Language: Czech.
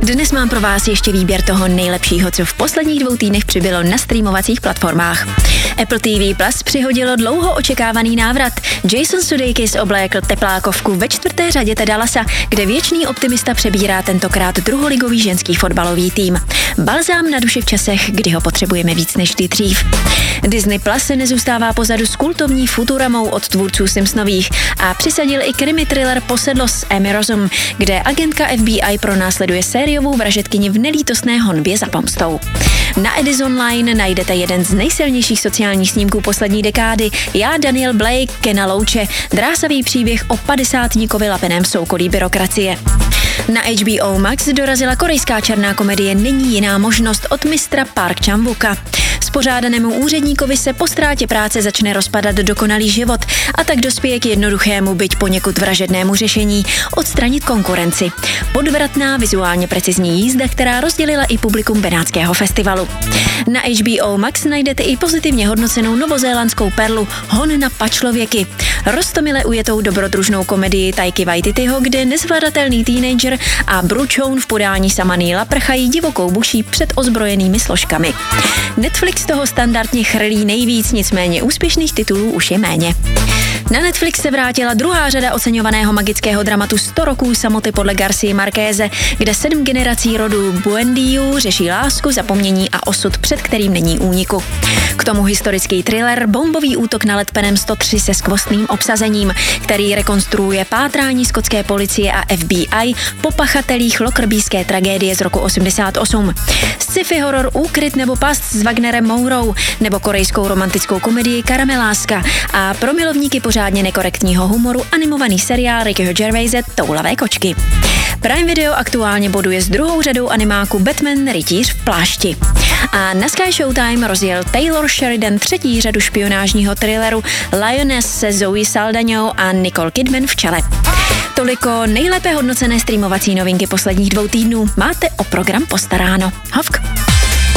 Dnes mám pro vás ještě výběr toho nejlepšího, co v posledních 2 týdnech přibylo na streamovacích platformách. Apple TV Plus přihodilo dlouho očekávaný návrat. Jason Sudeikis oblékl teplákovku ve 4. řadě Dallasa, kde věčný optimista přebírá tentokrát druholigový ženský fotbalový tým. Balzám na duši v časech, kdy ho potřebujeme víc než kdy dřív. Disney Plus se nezůstává pozadu s kultovní Futuramou od tvůrců Simpsonových a přisadil i krimi thriller Posedlo s Amy Rossum, kde agentka FBI pronásleduje sériovou vražedkyni v nelítostné honbě za pomstou. Na Edison Line najdete jeden z nejsilnějších sociálních snímků poslední dekády. Já, Daniel Blake, Kena Loache, drásavý příběh o 50-tníkovi lapeném soukolí byrokracie. Na HBO Max dorazila korejská černá komedie Není jiná možnost od mistra Park Chan-wooka. Spořádanému úředníkovi se po ztrátě práce začne rozpadat dokonalý život a tak dospěje k jednoduchému, byť poněkud vražednému řešení – odstranit konkurenci. Podvratná, vizuálně precizní jízda, která rozdělila i publikum Benátského festivalu. Na HBO Max najdete i pozitivně hodnocenou novozélandskou perlu Hon na pačlověky. Roztomile ujetou dobrodružnou komedii Taiky Waititiho, kde nezvladatelný teenager a Bručoun v podání Sama Neila prchají divokou buší před ozbrojenými složkami. Netflix toho standardně chrlí nejvíc, nicméně úspěšných titulů už je méně. Na Netflix se vrátila druhá řada oceňovaného magického dramatu 100 roků samoty podle Garcie Marqueze, kde 7 generací rodu Buendiů řeší lásku, zapomnění a osud, před kterým není úniku. K tomu historický thriller Bombový útok na Let Penem 103 se skvostným obsazením, který rekonstruuje pátrání skotské policie a FBI po pachatelích lockerbieské tragédie z roku 88. Sci-fi horor Úkryt nebo Past s Wagnerem Mourou nebo korejskou romantickou komedii Karameláska a pro milovníky pořádně nekorektního humoru animovaný seriál Rickyho Gervaise Toulavé kočky. Prime Video aktuálně boduje s druhou řadou animáku Batman Rytíř v plášti. A na Sky Showtime rozjel Taylor Sheridan 3. řadu špionážního thrilleru Lioness se Zoe Saldaňou a Nicole Kidman v čele. Toliko nejlépe hodnocené streamovací novinky posledních 2 týdnů. Máte o program postaráno. Hovk.